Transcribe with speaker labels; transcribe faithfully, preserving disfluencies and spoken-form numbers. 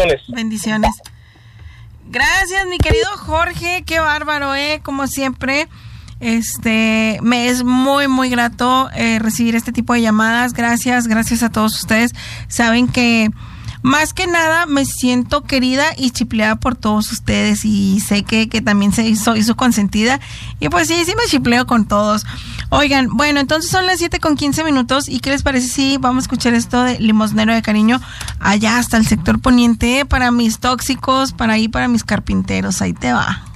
Speaker 1: bendiciones.
Speaker 2: Bendiciones. Gracias, mi querido Jorge, qué bárbaro, eh, como siempre. Este, me es muy, muy grato eh, recibir este tipo de llamadas. Gracias, gracias a todos ustedes. Saben que más que nada me siento querida y chipleada por todos ustedes y sé que, que también se hizo, hizo consentida y pues sí, sí me chipleo con todos. Oigan, bueno, entonces son las siete con quince minutos y ¿qué les parece si vamos a escuchar esto de Limosnero de Cariño allá hasta el sector poniente para mis tóxicos, para ahí para mis carpinteros? Ahí te va.